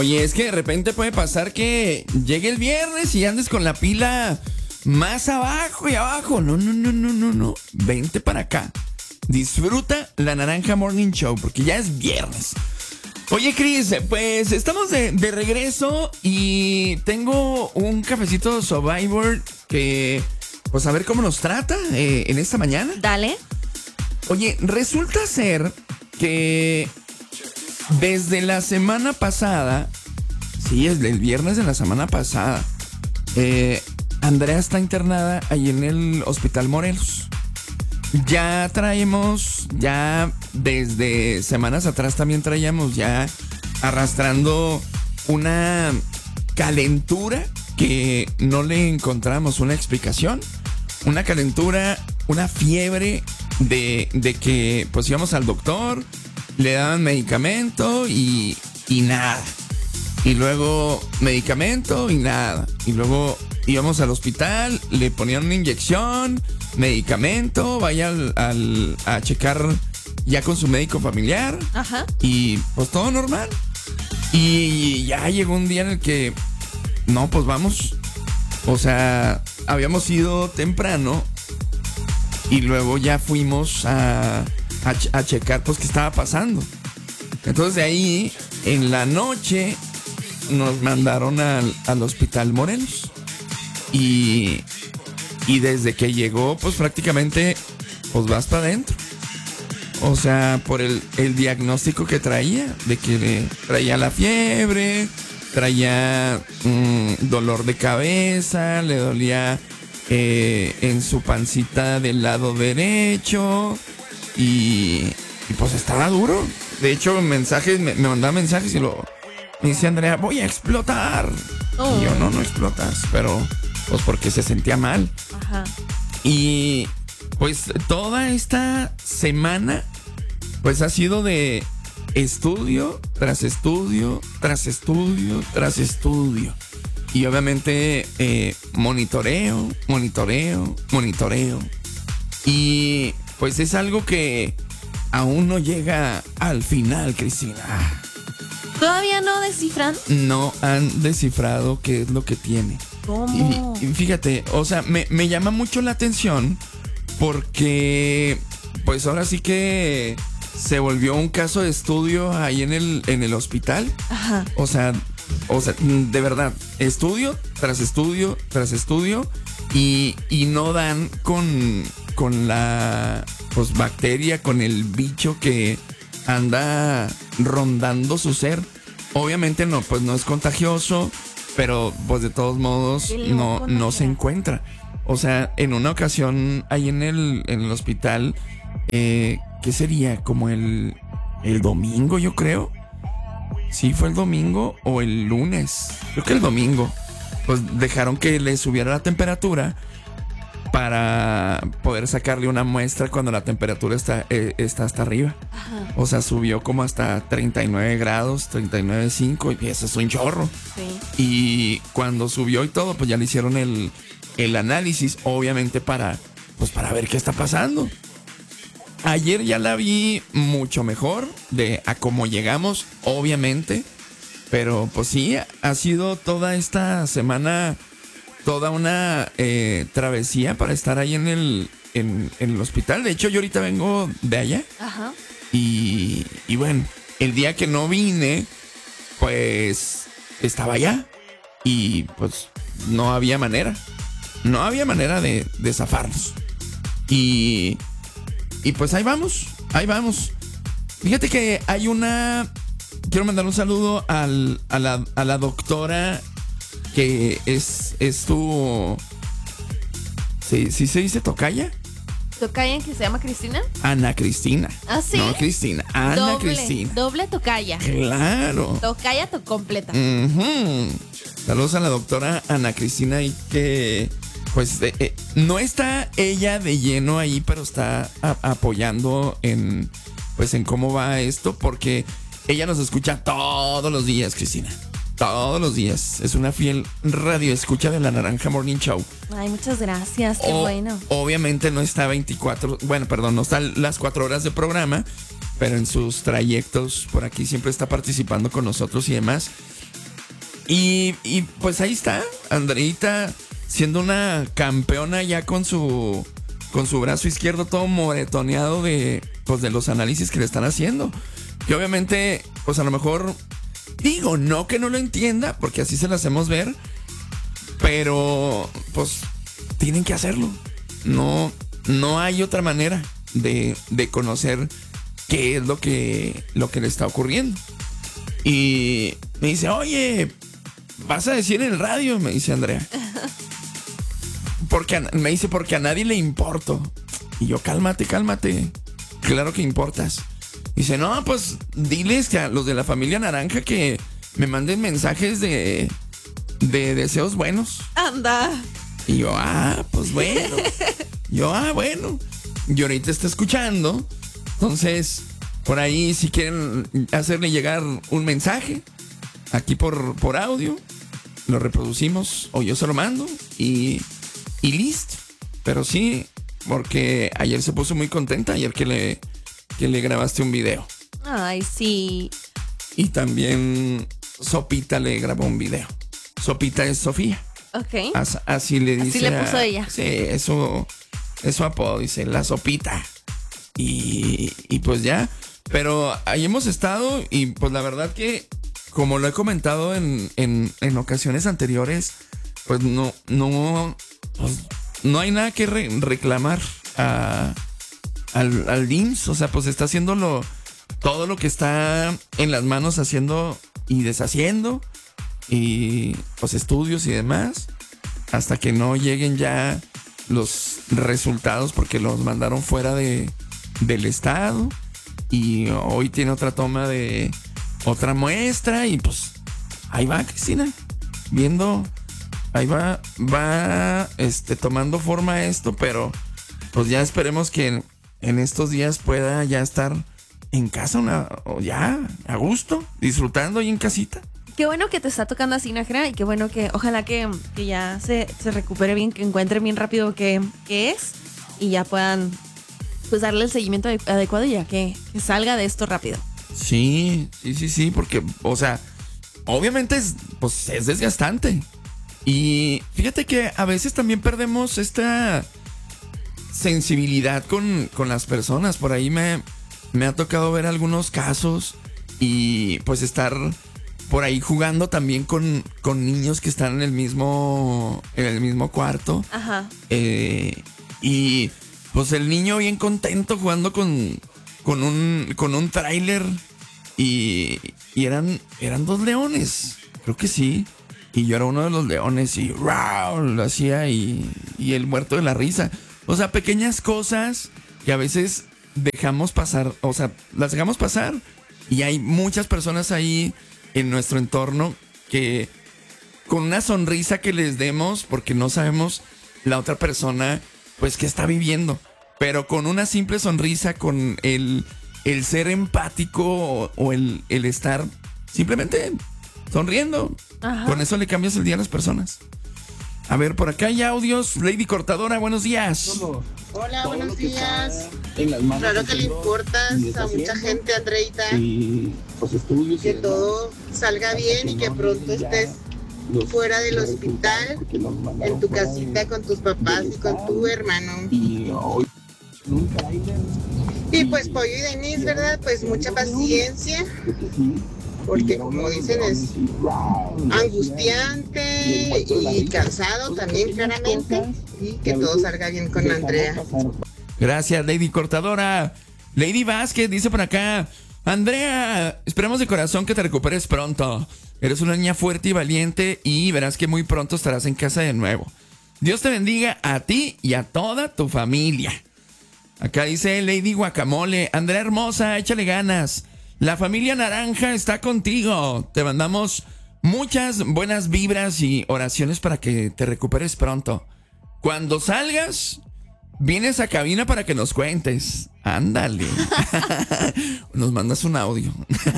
Oye, es que de repente puede pasar que llegue el viernes y andes con la pila más abajo y abajo. No. Vente para acá. Disfruta la Naranja Morning Show porque ya es viernes. Oye, Cris, pues estamos de regreso y tengo un cafecito Survivor que, pues a ver cómo nos trata en esta mañana. Dale. Oye, resulta ser que desde la semana pasada, sí, es del viernes de la semana pasada, Andrea está internada ahí en el Hospital Morelos. Ya traemos, ya desde semanas atrás también traíamos ya arrastrando una calentura que no le encontramos una explicación. Una calentura, una fiebre de que pues íbamos al doctor, le daban medicamento y nada. Y luego medicamento y nada. Y luego íbamos al hospital, le ponían una inyección, medicamento, vaya a checar ya con su médico familiar. Ajá. Y pues todo normal. Y ya llegó un día en el que, no, pues vamos. O sea, habíamos ido temprano y luego ya fuimos a checar pues qué estaba pasando. Entonces de ahí, en la noche, nos mandaron al Hospital Morelos. Y desde que llegó, pues prácticamente, pues vas para adentro. O sea, por el diagnóstico que traía, de que le traía la fiebre, traía dolor de cabeza, le dolía en su pancita del lado derecho y pues estaba duro. De hecho, mensajes, me mandaba mensajes y me dice Andrea, voy a explotar. Oh. Y yo, no explotas, pero pues porque se sentía mal. Ajá. Y pues toda esta semana pues ha sido de estudio tras estudio, tras estudio, tras estudio. Y obviamente monitoreo. Y pues es algo que aún no llega al final, Cristina. ¿Todavía no descifran? No han descifrado qué es lo que tiene. ¿Cómo? Y fíjate, o sea, me llama mucho la atención porque pues ahora sí que se volvió un caso de estudio ahí en el hospital. Ajá. O sea, de verdad, estudio tras estudio tras estudio y no dan con la pues bacteria, con el bicho que anda rondando su ser. Obviamente no, pues no es contagioso, pero pues de todos modos no se encuentra. O sea, en una ocasión ahí en el hospital, ¿qué sería? Como el domingo, yo creo. Sí, fue el domingo o el lunes. Creo que el domingo. Pues dejaron que le subiera la temperatura para poder sacarle una muestra cuando la temperatura está hasta arriba. Ajá. O sea, subió como hasta 39 grados, 39.5 y eso es un chorro. Sí. Y cuando subió y todo, pues ya le hicieron el análisis, obviamente para ver qué está pasando. Ayer ya la vi mucho mejor de a cómo llegamos, obviamente. Pero pues sí, ha sido toda esta semana toda una travesía para estar ahí en el hospital. De hecho, yo ahorita vengo de allá. Ajá. Y bueno, el día que no vine, pues estaba allá. Y pues no había manera. No había manera de zafarnos. Y pues ahí vamos. Fíjate que hay una... Quiero mandar un saludo a la doctora que es tu... ¿Sí se dice tocaya? ¿Tocaya que se llama Cristina? Ana Cristina. ¿Ah, sí? No, Cristina. Ana Cristina. Doble tocaya. Claro. Tocaya completa. Uh-huh. Saludos a la doctora Ana Cristina y que... Pues no está ella de lleno ahí, pero está apoyando en cómo va esto, porque ella nos escucha todos los días, Cristina. Todos los días. Es una fiel radioescucha de la Naranja Morning Show. Ay, muchas gracias, qué bueno. Obviamente no está no está las 4 horas de programa, pero en sus trayectos por aquí siempre está participando con nosotros y demás. Y pues ahí está, Andreita siendo una campeona ya con su brazo izquierdo todo moretoneado de los análisis que le están haciendo. Que obviamente, pues a lo mejor, digo, no que no lo entienda, porque así se lo hacemos ver, pero pues tienen que hacerlo. No hay otra manera de conocer qué es lo que le está ocurriendo. Y me dice, oye, ¿vas a decir en el radio? Me dice Andrea. Porque a nadie le importo. Y yo, cálmate. Claro que importas. Dice, no, pues diles que a los de la familia Naranja que me manden mensajes de deseos buenos. Anda. Y yo, pues bueno. Bueno. Y ahorita está escuchando. Entonces, por ahí si quieren hacerle llegar un mensaje aquí por audio, lo reproducimos o yo se lo mando y listo. Pero sí, porque ayer se puso muy contenta, ayer que le grabaste un video. Ay, sí. Y también Sopita le grabó un video. Sopita es Sofía. Ok. Así le dice. Así le puso ella. Sí, eso apodo, dice, la Sopita. Y pues ya. Pero ahí hemos estado y pues la verdad que, como lo he comentado en ocasiones anteriores, pues no hay nada que reclamar al DIMSS. O sea, pues está haciendo todo lo que está en las manos, haciendo y deshaciendo, y pues estudios y demás, hasta que no lleguen ya los resultados, porque los mandaron fuera del estado. Y hoy tiene otra toma de otra muestra. Y pues ahí va Cristina, viendo, ahí va tomando forma esto. Pero pues ya esperemos que en estos días pueda ya estar en casa, ya a gusto, disfrutando ahí en casita. Qué bueno que te está tocando así, Nájera, y qué bueno que ojalá que ya se recupere bien, que encuentre bien rápido qué es, y ya puedan pues darle el seguimiento adecuado y ya que salga de esto rápido. Sí, porque, o sea, obviamente es desgastante. Y fíjate que a veces también perdemos esta sensibilidad con las personas. Por ahí me ha tocado ver algunos casos y pues estar por ahí jugando también con niños que están en el mismo cuarto. Ajá. Y pues el niño bien contento jugando con un tráiler y eran 2 leones, creo que sí. Y yo era uno de los leones y ¡rau! Lo hacía y el muerto de la risa. O sea, pequeñas cosas que a veces dejamos pasar, o sea, las dejamos pasar, y hay muchas personas ahí en nuestro entorno que con una sonrisa que les demos, porque no sabemos la otra persona pues que está viviendo, pero con una simple sonrisa, con el ser empático o el estar simplemente sonriendo, ajá, con eso le cambias el día a las personas. A ver, por acá hay audios. Lady Cortadora, buenos días. Hola, buenos días. Claro que le importas a mucha gente, Andreita, que todo salga bien y que pronto estés fuera del hospital, en tu casita con tus papás y con tu hermano. Y pues Pollo y Denise, ¿verdad? Pues mucha paciencia, porque como dicen es angustiante y cansado también, claramente, y que todo salga bien con Andrea. Gracias, Lady Cortadora. Lady Vázquez dice por acá: Andrea, esperamos de corazón que te recuperes pronto. Eres una niña fuerte y valiente y verás que muy pronto estarás en casa de nuevo. Dios te bendiga a ti y a toda tu familia. Acá dice Lady Guacamole: Andrea hermosa, échale ganas. La familia Naranja está contigo. Te mandamos muchas buenas vibras y oraciones para que te recuperes pronto. Cuando salgas, vienes a cabina para que nos cuentes. Ándale. Nos mandas un audio.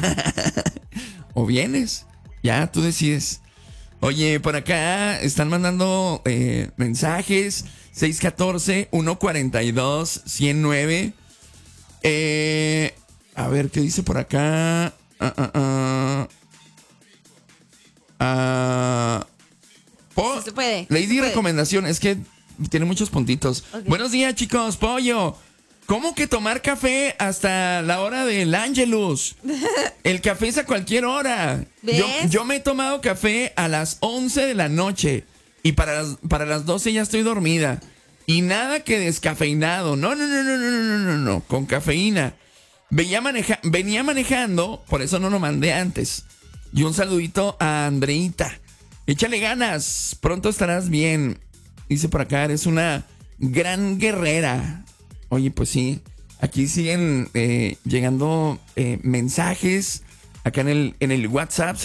O vienes. Ya, tú decides. Oye, por acá están mandando mensajes. 614-142-109. A ver, ¿qué dice por acá? Sí se puede. Lady recomendación, es que tiene muchos puntitos. Okay. Buenos días, chicos, pollo. ¿Cómo que tomar café hasta la hora del Ángelus? El café es a cualquier hora. Yo me he tomado café a las 11 de la noche y para las 12 ya estoy dormida. Y nada que descafeinado. No, con cafeína. Venía manejando, por eso no lo mandé antes. Y un saludito a Andreita. Échale ganas, pronto estarás bien. Dice por acá, eres una gran guerrera. Oye, pues sí, aquí siguen llegando mensajes. Acá en el WhatsApp,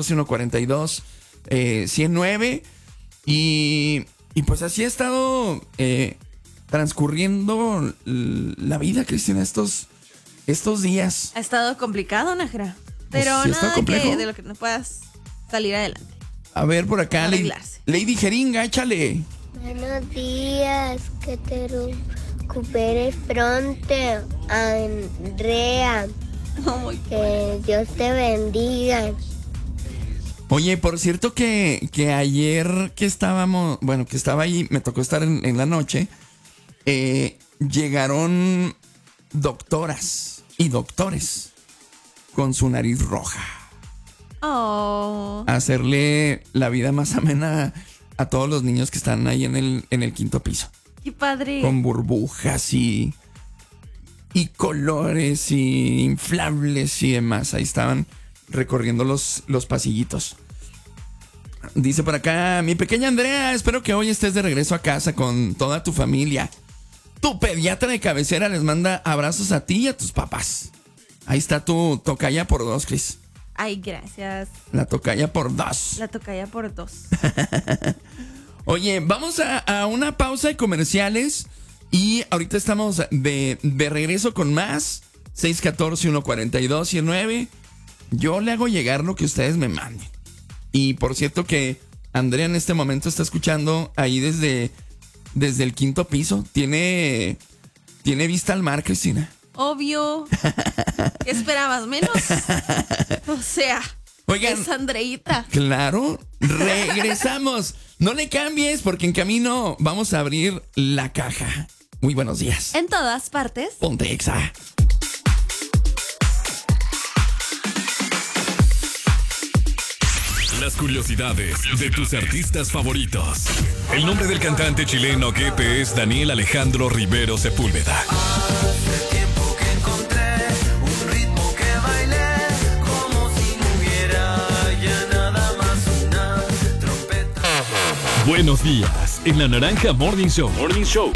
614-142-109. Y pues así ha estado transcurriendo la vida, Cristina, estos días. Ha estado complicado, Nájera. Pero sí, nada de lo que no puedas salir adelante. A ver, por acá, Lady Jeringa, échale. Buenos días, que te recuperes pronto, Andrea. Que Dios te bendiga. Oye, por cierto que ayer que estaba ahí, me tocó estar en la noche, llegaron doctoras y doctores con su nariz roja. Oh. A hacerle la vida más amena a todos los niños que están ahí en el quinto piso. ¡Qué padre! Con burbujas y colores y inflables y demás. Ahí estaban recorriendo los pasillitos. Dice por acá, mi pequeña Andrea, espero que hoy estés de regreso a casa con toda tu familia. Tu pediatra de cabecera les manda abrazos a ti y a tus papás. Ahí está tu tocaya por 2, Cris. Ay, gracias. La tocaya por 2. La tocaya por 2. Oye, vamos a una pausa de comerciales y ahorita estamos de regreso con más. 614-142-109. Yo le hago llegar lo que ustedes me manden. Y por cierto que Andrea en este momento está escuchando ahí desde el quinto piso. Tiene vista al mar, Cristina. Obvio. ¿Qué esperabas? ¿Menos? O sea, oigan, es Andreita. Claro, regresamos. No le cambies porque en camino vamos a abrir la caja. Muy buenos días. En todas partes. Ponte Exa. Las curiosidades de tus artistas favoritos. El nombre del cantante chileno Gepe es Daniel Alejandro Rivero Sepúlveda. Hace tiempo que encontré un ritmo que bailé como si no hubiera ya nada más una trompeta. Buenos días en la Naranja Morning Show. Morning Show.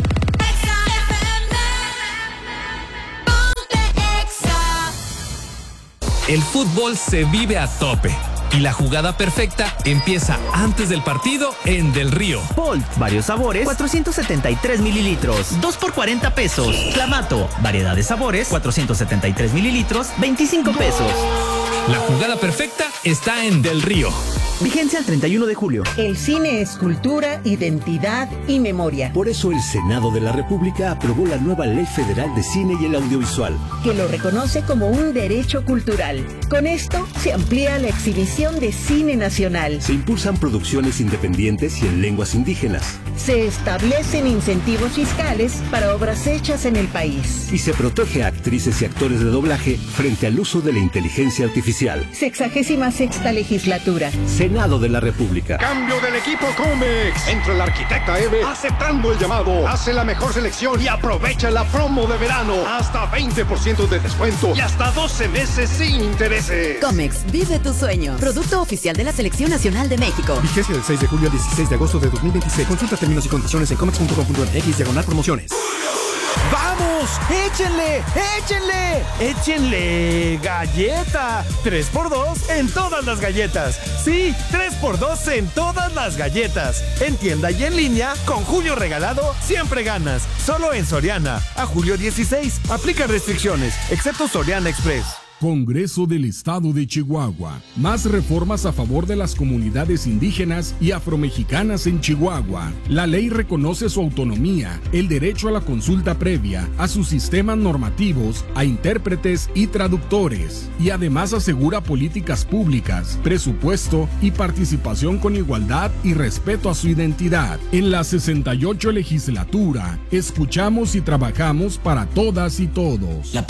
El fútbol se vive a tope y la jugada perfecta empieza antes del partido en Del Río. Bolt, varios sabores, 473 mililitros, 2 por 40 pesos. Clamato, variedad de sabores, 473 mililitros, 25 pesos. La jugada perfecta está en Del Río. Vigencia al 31 de julio. El cine es cultura, identidad y memoria. Por eso el Senado de la República aprobó la nueva Ley Federal de Cine y el Audiovisual, que lo reconoce como un derecho cultural. Con esto se amplía la exhibición de cine nacional. Se impulsan producciones independientes y en lenguas indígenas. Se establecen incentivos fiscales para obras hechas en el país. Y se protege a actrices y actores de doblaje frente al uso de la inteligencia artificial. 66ª legislatura. Senado de la República. Cambio del equipo Comex. Entra la arquitecta Eve aceptando el llamado. Hace la mejor selección y aprovecha la promo de verano. Hasta 20% de descuento y hasta 12 meses sin intereses. Comex, vive tu sueño. Producto oficial de la Selección Nacional de México. Vigencia del 6 de julio al 16 de agosto de 2026. Consulta términos y condiciones en comex.com.mx/promociones. ¡Vamos! ¡Échenle! ¡Échenle! ¡Échenle! ¡Galleta! 3x2 en todas las galletas. Sí, 3x2 en todas las galletas. En tienda y en línea, con Julio Regalado, siempre ganas. Solo en Soriana. A julio 16. Aplica restricciones, excepto Soriana Express. Congreso del Estado de Chihuahua. Más reformas a favor de las comunidades indígenas y afromexicanas en Chihuahua. La ley reconoce su autonomía, el derecho a la consulta previa, a sus sistemas normativos, a intérpretes y traductores. Y además asegura políticas públicas, presupuesto y participación con igualdad y respeto a su identidad. En la 68 legislatura, escuchamos y trabajamos para todas y todos.